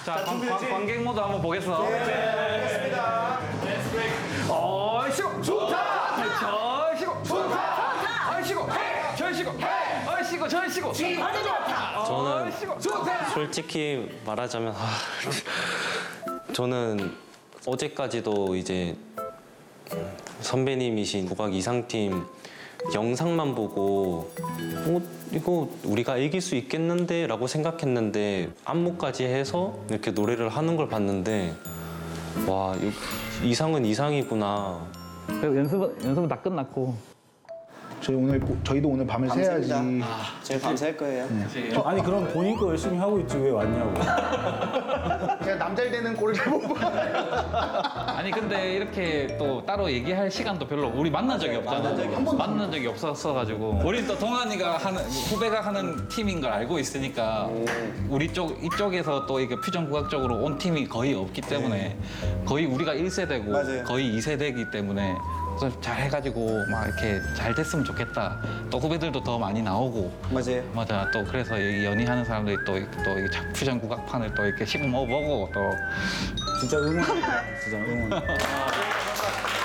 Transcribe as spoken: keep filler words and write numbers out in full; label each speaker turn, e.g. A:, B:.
A: 자, 관, 관, 관객 모드 한번 보겠어.
B: 알겠습니다.
A: 얼씨구 좋다. 절씨구 좋다. 얼씨구 절씨구 얼씨구 절씨구 아주 좋다.
C: 저는
A: 얼씨구 좋다.
C: 솔직히 말하자면 아, 저는 어제까지도 이제 선배님이신 국악 이상팀 영상만 보고 어, 이거 우리가 이길 수 있겠는데? 라고 생각했는데 안무까지 해서 이렇게 노래를 하는 걸 봤는데 와 이상은 이상이구나.
A: 연습은 연습은 다 끝났고
B: 저희 오늘 저희도 오늘 밤을 새야지.
D: 저희 밤샐 거예요.
E: 저, 아니 그럼 본인 거 열심히 하고 있지 왜 왔냐고.
B: 제가 남잘 되는 꼴을 잘못 봐.
A: 아니 근데 이렇게 또 따로 얘기할 시간도 별로 우리 만난 적이 없잖아. 만난 적이 없었어가지고 우리 또 동환이가 하는 후배가 하는 팀인 걸 알고 있으니까 우리 쪽 이쪽에서 또 이게 퓨전 국악 쪽으로 온 팀이 거의 없기 때문에 거의 우리가 일 세대고
D: 맞아요.
A: 거의 이 세대이기 때문에 그래서 잘 해가지고 막 이렇게 잘 됐으면 좋겠다. 또 후배들도 더 많이 나오고
D: 맞아요.
A: 맞아. 또 그래서 이 연희하는 사람들이 또또 퓨전 국악판을 또 이렇게 씹어 먹어보고 또
E: 진짜 응원. 진짜 응원.